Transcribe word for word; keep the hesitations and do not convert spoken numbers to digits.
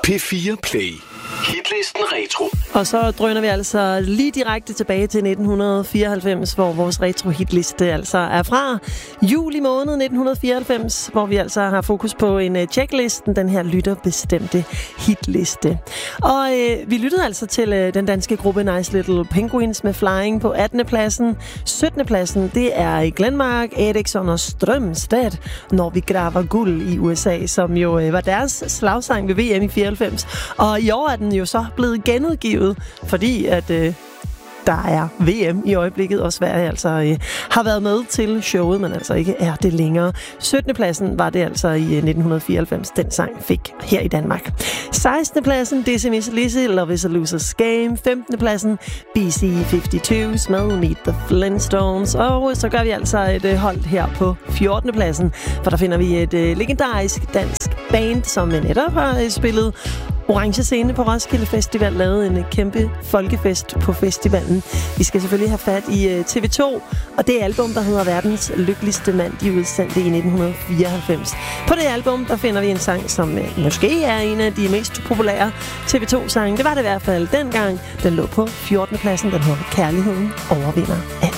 P fire Play. Hitlisten Retro. Og så drøner vi altså lige direkte tilbage til nitten fireoghalvfems, hvor vores retro-hitliste altså er fra juli måned nitten fireoghalvfems, hvor vi altså har fokus på en uh, checklisten, den her lytterbestemte hitliste. Og uh, vi lyttede altså til uh, den danske gruppe Nice Little Penguins med Flying på attende pladsen. syttende pladsen, det er i Glenmark, Eriksson og Strømstad, Når vi graver guld i U S A, som jo uh, var deres slagsang ved V M i fireoghalvfems. Og i år er den jo så blevet genudgivet, fordi at øh, der er V M i øjeblikket, og Sverige altså øh, har været med til showet, men altså ikke er det længere. syttende pladsen var det altså i øh, nitten fireoghalvfems, den sang fik her i Danmark. sekstende pladsen, Dizzy Mizzy Lizzy, Love is a Loser's Game. femtende pladsen, B C femoghalvfems med Meet the Flintstones. Og så gør vi altså et øh, hold her på fjortende pladsen, for der finder vi et øh, legendarisk dansk band, som netop har øh, spillet Orange Scene på Roskilde Festival, lavede en kæmpe folkefest på festivalen. Vi skal selvfølgelig have fat i uh, T V to, og det album, der hedder Verdens Lykkeligste Mand, de udsendte i nitten fireoghalvfems. På det album, der finder vi en sang, som uh, måske er en af de mest populære T V to-sange. Det var det i hvert fald dengang. Den lå på fjortende pladsen. Den hedder Kærligheden overvinder alt.